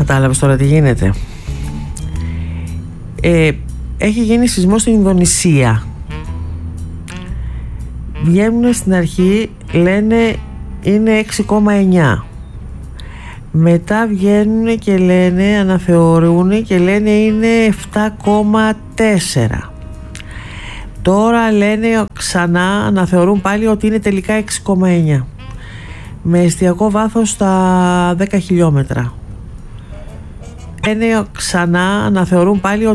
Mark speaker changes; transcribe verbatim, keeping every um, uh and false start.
Speaker 1: Κατάλαβες τώρα τι γίνεται. ε, Έχει γίνει σεισμός στην Ινδονησία. Βγαίνουν στην αρχή, λένε είναι έξι κόμμα εννιά. Μετά βγαίνουν και λένε, αναθεωρούν και λένε είναι επτά κόμμα τέσσερα. Τώρα λένε ξανά, αναθεωρούν πάλι ότι είναι τελικά έξι κόμμα εννιά. Με εστιακό βάθος στα δέκα χιλιόμετρα. Λένε ξανά, αναθεωρούν πάλι ότι